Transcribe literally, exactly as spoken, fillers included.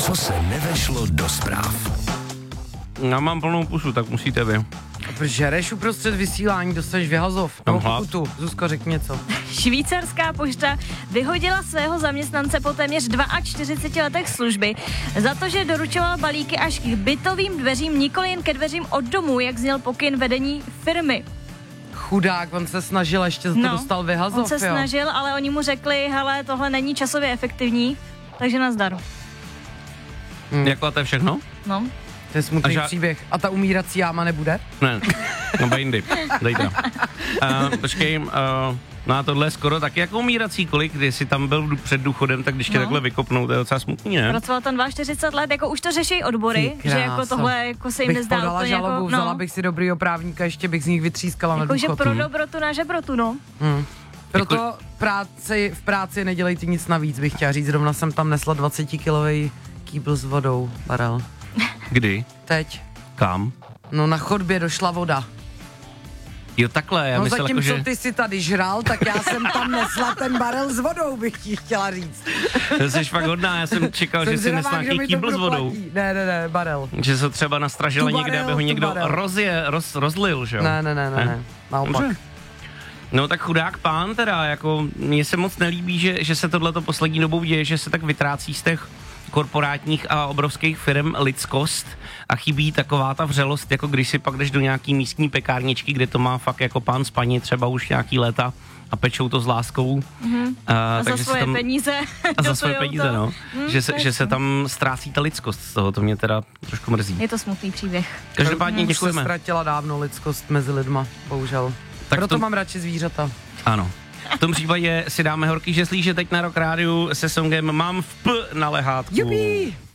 Co se nevešlo do zpráv. Já mám plnou pusu, tak musíte vy. Žereš uprostřed vysílání, dostaneš vyhazov. Mám No, hlad. pokutu. Zuzko, řekni něco. Švýcarská pošta vyhodila svého zaměstnance po téměř čtyřiceti dvou letech služby za to, že doručoval balíky až k bytovým dveřím, nikoli jen ke dveřím od domu, jak zněl pokyn vedení firmy. Chudák, on se snažil, ještě za to No, dostal vyhazov, On se jo. snažil, ale oni mu řekli, hele, tohle není časově efektivní, takže nazdar. Hmm. Jako a to je všechno? No. To je smutný A ža- příběh. A ta umírací jáma nebude? Ne, no bejndy, dejte. Uh, počkej, uh, no a tohle je skoro taky jako umírací kolik, když jsi tam byl před důchodem, tak když tě No. takhle vykopnou, to je docela smutný, ne? Pracoval tam čtyřicet dva let, jako už to řeší odbory, Ty že jako krása. tohle jako se jim Bych nezdá podala úplně žalobu, jako, vzala no, bych si dobrýho právníka, ještě bych z nich vytřískala jako na že důchod. pro dobrotu na žebrotu, no. Hmm. Proto práci, v práci nedělejte nic navíc, bych chtěla říct. Rovna jsem tam nesla dvacetikilový kýbl s vodou, barel. Kdy? Teď. Kam? No na chodbě došla voda. Jo, takhle, já No myslel zatím, jako, co že... ty si tady žral, tak já jsem tam nesla ten barel s vodou, bych ti chtěla říct. To jsi fakt hodná, já jsem čekal, že si zvědavá, nesla kdo nějaký mi to kýbl s vodou. proplatí. Ne, ne, ne, barel. Že se třeba nastražila Tu někde, barel, aby ho tu někdo barel. rozje, roz, rozlil, že jo? Ne, ne, ne, ne, ne. Naopak. Dobře. No tak chudák pán teda, jako mně se moc nelíbí, že, že se tohleto poslední dobou děje, že se tak vytrácí z těch korporátních a obrovských firm lidskost a chybí taková ta vřelost, jako když si pak jdeš do nějaký místní pekárničky, kde to má fakt jako pán s paní třeba už nějaký léta a pečou to s láskou. Mm-hmm. A, A za svoje tam, peníze. A za svoje peníze, to. no. Hm, že, se, to je že se to. tam ztrácí ta lidskost z toho, to mě teda trošku mrzí. Je to smutný příběh. Každopádně Už se děkujeme. ztratila dávno lidskost mezi lidma, bohužel. Tak Proto to- mám radši zvířata. Ano. V tom případě si dáme horký žeslí, že teď na Rock Rádiu se songem Mám v P na lehátku. Jupi!